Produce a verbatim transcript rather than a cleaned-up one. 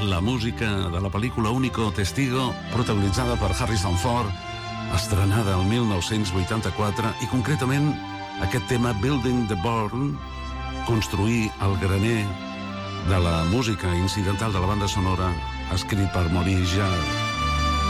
la música de la pel·lícula Único Testigo, protagonitzada per Harrison Ford, estrenada el mil nou-cents vuitanta-quatre, i concretament aquest tema Building the Barn, construir el graner, de la música incidental de la banda sonora, escrit per Maurice Jarre.